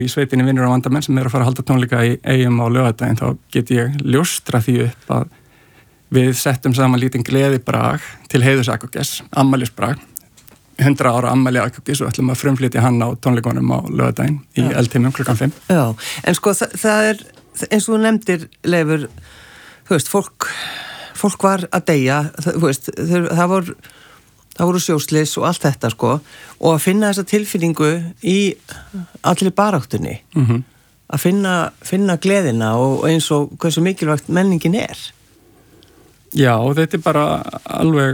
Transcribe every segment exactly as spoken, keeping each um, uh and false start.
í sveitinni vinnur á vandamenn sem er að fara að halda tónleika í Eyjum á laugardaginn, þá get ég ljóstra því upp að við settum saman lítinn gleðibrag til heiðurs Akokes, ammælisbrag, hundrað ára ammæli Akokes og ætlum að frumflytja hann á tónleikunum á laugardaginn í eldheimum klukkan fimm. Já, en sko það, það er, eins og þú nefndir, Leifur, þú veist, fólk, fólk var að deyja, það, þú veist, það, það voru, það voru sjóslys og allt þetta, sko, og að finna þessa tilfinningu í allir baráttunni, Mm-hmm. að finna, finna gleðina og eins og hversu mikilvægt menningin er. Já, þetta er bara alveg,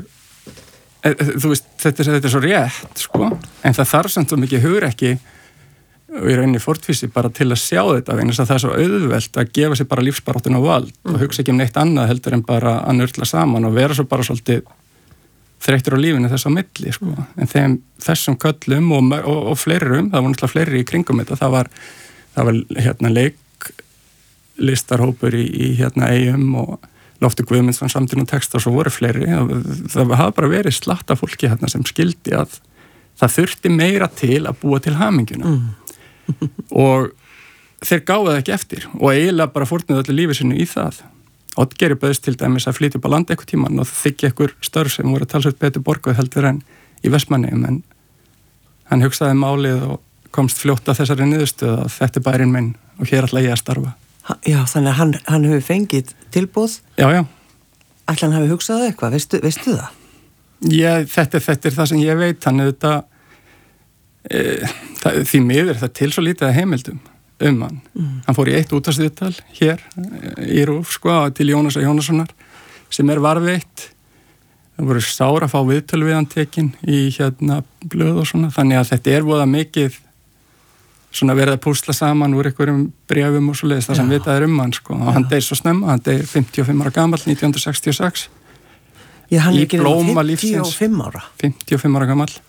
þú veist, þetta er, þetta er svo rétt, sko, en það þarf samt svo mikið hugrekki og í rauninni fórtvísi bara til að sjá þetta, vegna þess að það er svo auðvelt að gefa sér bara lífsbaráttuna á vald mm. og hugsa ekki um neitt annað heldur en bara að nörgla saman og vera svo bara svolítið þreyttur á lífinu þess á milli, sko, mm. en þeim þessum köllum og, og, og fleirum, það var náttúrulega fleiri í kringum þetta, það var, það var hérna leiklistarhópur í, í hérna Eyjum og Loftur Guðmundsson samtíð og texta og svo voru fleiri. Það, það hafa bara verið slatta fólki hérna sem skildi að það þurfti meira til að búa til hamingjuna. Mm. og þeir gáðu það ekki eftir og eiginlega bara fórnuðu öllu lífi sinu í það. Oddgeiri bauðst til dæmis að flytja upp á land eitthvað tíman og þykja einhver störf sem voru talsveit betur borguð heldur en í Vestmannaeyjum, en hann hugsaði málið og komst fljótt að þessari niðurstöðu að þetta er bærinn minn og hér ætla ég að starfa. Já, þannig að hann, hann hefur fengið tilboð. Já, já. Ætli hann hafi hugsað eitthvað, veistu, veistu það? Já, þetta, þetta er það sem ég veit, hann auðvitað, e, það, því miður það til svo lítið að heimildum um hann. Mm. Hann fór í eitt útvarpsviðtal hér í Rúf, sko, til Jónasar Jónassonar, sem er varðveitt. Það voru sára að fá viðtöl við hann tekin í hérna blöð og svona, þannig að þetta er voða mikið svona verið að púsla saman úr einhverjum bréfum og svo leiðist það sem vitað er um hann, sko, og hann deyr svo snemma, hann deyr fimmtíu og fimm ára gamall, nítján hundruð sextíu og sex. Já, hann í er ekki blóma fimmtíu og lífsins. fimm ára. fimmtíu og fimm ára gamall.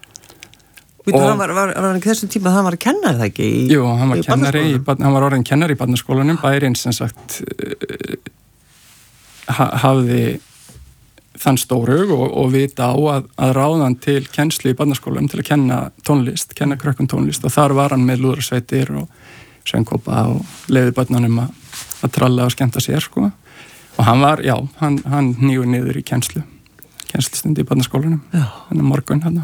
Og hann var, var, var ekki þessum tíma að hann var kennari, það ekki? Í, Jú, hann var í kennari, í, hann var orðin kennari í barnaskólanum, bærinn sem sagt ha, hafði þann stórhug og, og vita á að, að ráða hann til kennslu í barnaskólanum til að kenna tónlist, kenna krökkum tónlist og þar var hann með lúðrasveitir og söngkópa og leiði börnunum að, að tralla og skemmta sér, sko. Og hann var, já, hann, hann hnígur niður í kennslu, kennslustundi í barnaskólanum, hann er morgun hann.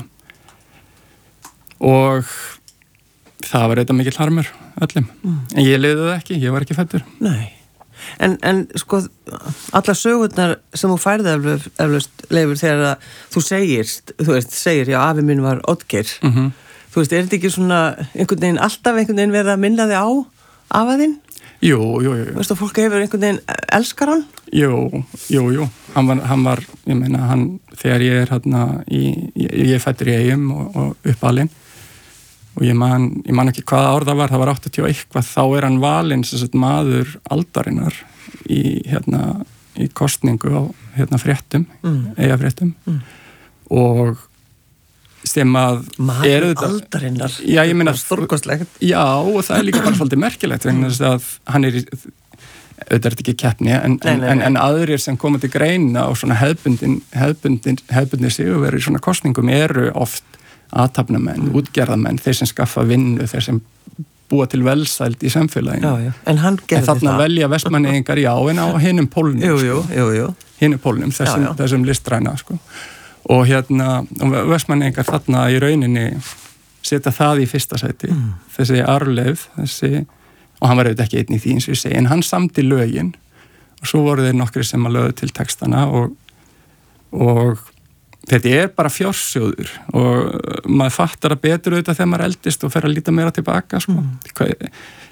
Og það var eitthvað mikill harmur öllum, mm. en ég leiði það ekki, ég var ekki fæddur. Nei. En, en sko, alla sögurnar sem þú færði eflaust, Leifur, þegar að þú segir, þú veist, segir, já, afi minn var Oddgeir, Mm-hmm. þú veist, er þetta ekki svona einhvern veginn, alltaf einhvern veginn verið að minna þig á afaðinn? Jú, jú, jú. Þú veist, og fólk hefur einhvern veginn, elskar hann? Jú, jú, jú. Hann var, hann var ég meina, hann, þegar ég er hérna í, ég, ég er fæddur í Eyjum og, og uppalinn, og ég man, ég man ekki hvaða ár það var, það var áttatíu og eitthvað, þá er hann valinn sem sagt maður aldarinnar í, hérna, í kostningu á hérna fréttum, mm. Eyjafréttum, mm. og sem að maður aldarinnar, já, ég meina, stórkostlegt. Já, og það er líka bara svolítið merkilegt, vegna þess að hann er í, auðvitað er þetta ekki keppni, en, nei, nei, nei. en, en aðrir sem koma til greina og svona hefbundin, hefbundin, hefbundin sigurveri í svona kostningum eru oft athafnamenn, mm. útgerðamenn, þeir sem skaffa vinnu, þeir sem búa til velsæld í samfélaginu. Já, já. En hann gerði en þarna það. Velja Vestmannaeyingar, já, en á hinum pólnum. Jú, jú, jú, jú. Hinum pólnum, þessum, já, já. þessum listræna, sko. Og hérna, Vestmannaeyingar þarna í rauninni setja það í fyrsta sæti, mm. þessi arfleifð, þessi, og hann var auðvitað ekki einn í því eins og ég segi, en hann samdi lögin, og svo voru þeir nokkri sem að lögðu til textana, og, og þetta er bara fjársjóður og maður fattar að betur auðvitað þegar maður eldist og fer að líta meira tilbaka, sko. Mm.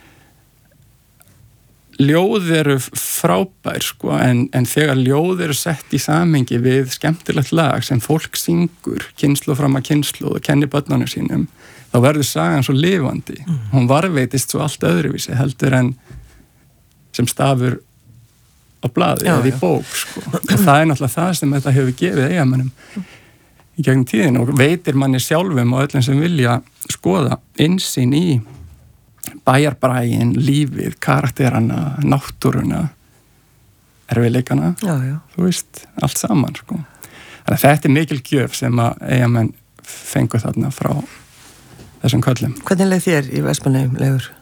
Ljóð eru frábær, sko, en, en þegar ljóð eru sett í samhengi við skemmtilegt lag sem fólk syngur, kynslu fram að kynslu og kennir börnunum sínum, þá verður sagan svo lifandi. Mm. Hún varveitist svo allt öðruvísi heldur en sem stafur á blaði eða í bók, sko. Og það er náttúrulega það sem þetta hefur gefið eigamönnum í gegnum tíðin og veitir manni sjálfum og öllum sem vilja skoða innsýn í bæjarbrægin, lífið, karakterana, náttúruna, erfiðleikana, já, já. Þú veist, allt saman, sko. Þannig að þetta er mikil gjöf sem að eigamenn fengu þarna frá þessum köllum. Hvernig leið þér í Vestmannaeyjum, Leifur?